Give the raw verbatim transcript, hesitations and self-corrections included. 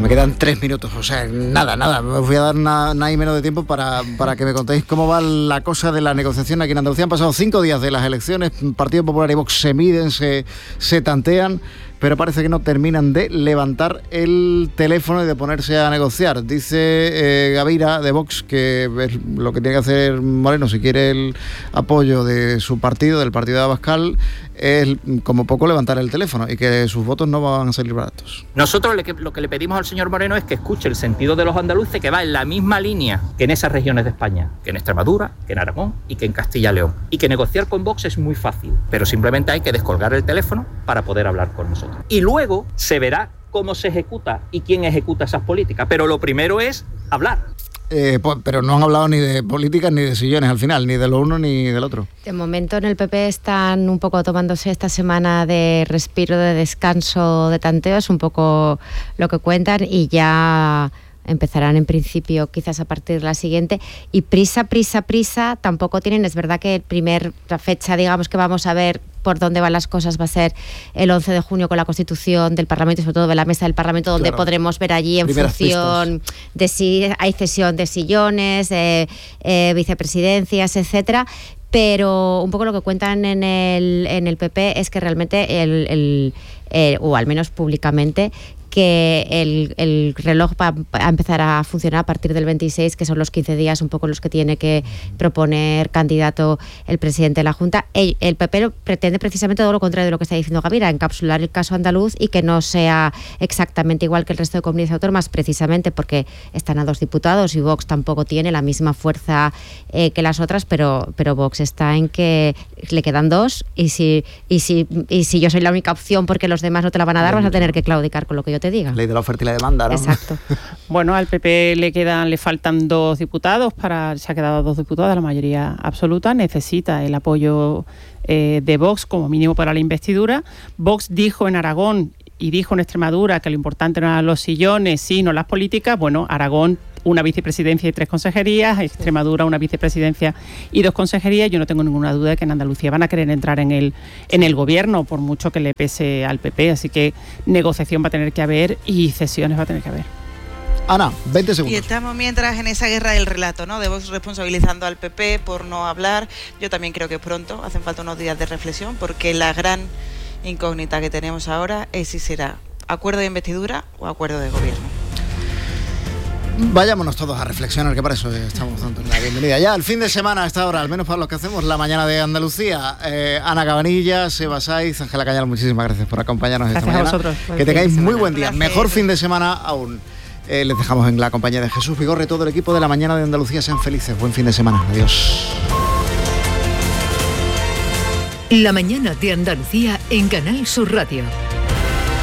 Me quedan tres minutos, o sea, nada, nada. Os voy a dar nada, nada y menos de tiempo para, para que me contéis cómo va la cosa de la negociación aquí en Andalucía. Han pasado cinco días de las elecciones, Partido Popular y Vox se miden, se, se tantean, pero parece que no terminan de levantar el teléfono y de ponerse a negociar. Dice eh, Gavira de Vox que es lo que tiene que hacer Moreno si quiere el apoyo de su partido, del partido de Abascal, es como poco levantar el teléfono y que sus votos no van a salir baratos. Nosotros lo que le pedimos al señor Moreno es que escuche el sentido de los andaluces, que va en la misma línea que en esas regiones de España, que en Extremadura, que en Aragón y que en Castilla y León. Y que negociar con Vox es muy fácil, pero simplemente hay que descolgar el teléfono para poder hablar con nosotros. Y luego se verá cómo se ejecuta y quién ejecuta esas políticas. Pero lo primero es hablar. Eh, pues, pero no han hablado ni de políticas ni de sillones al final, ni de lo uno ni del otro. De momento en el P P están un poco tomándose esta semana de respiro, de descanso, de tanteo, es un poco lo que cuentan, y ya empezarán en principio quizás a partir de la siguiente. Y prisa, prisa, prisa tampoco tienen. Es verdad que el primer, la fecha, digamos, que vamos a ver por dónde van las cosas va a ser el once de junio con la constitución del Parlamento y sobre todo de la mesa del Parlamento, donde claro, podremos ver allí en Primeras función pistas de si hay cesión de sillones, eh, eh, vicepresidencias, etcétera. Pero un poco lo que cuentan en el, en el P P es que realmente, el, el, el, o al menos públicamente, que el, el reloj va a empezar a funcionar a partir del veintiséis, que son los quince días un poco los que tiene que proponer candidato el presidente de la Junta. El, el P P pretende precisamente todo lo contrario de lo que está diciendo Gavira, encapsular el caso andaluz y que no sea exactamente igual que el resto de comunidades autónomas, precisamente porque están a dos diputados y Vox tampoco tiene la misma fuerza eh, que las otras, pero, pero Vox está en que le quedan dos y si, y, si, y si yo soy la única opción porque los demás no te la van a dar, vas a tener que claudicar con lo que yo te diga. Ley de la oferta y la demanda, ¿no? Exacto. Bueno, al P P le quedan, le faltan dos diputados, para, se ha quedado dos diputados, la mayoría absoluta, necesita el apoyo eh, de Vox como mínimo para la investidura. Vox dijo en Aragón y dijo en Extremadura que lo importante no eran los sillones, sino las políticas. Bueno, Aragón una vicepresidencia y tres consejerías, Extremadura una vicepresidencia y dos consejerías. Yo no tengo ninguna duda de que en Andalucía van a querer entrar en el, en el gobierno, por mucho que le pese al P P, así que negociación va a tener que haber y cesiones va a tener que haber. Ana, veinte segundos. Y estamos mientras en esa guerra del relato, ¿no? De Vox responsabilizando al P P por no hablar. Yo también creo que pronto, hacen falta unos días de reflexión, porque la gran incógnita que tenemos ahora es si será acuerdo de investidura o acuerdo de gobierno. Vayámonos todos a reflexionar, que para eso estamos dando la bienvenida ya al fin de semana a esta hora, al menos para los que hacemos la mañana de Andalucía. Eh, Ana Cabanilla, Seba Saiz, Ángela Cañal, muchísimas gracias por acompañarnos esta gracias mañana. A vosotros. Que tengáis muy buen día, Gracias. mejor fin de semana aún. Eh, les dejamos en la compañía de Jesús Vigorre, todo el equipo de la mañana de Andalucía. Sean felices, buen fin de semana, adiós. La mañana de Andalucía en Canal Sur Radio.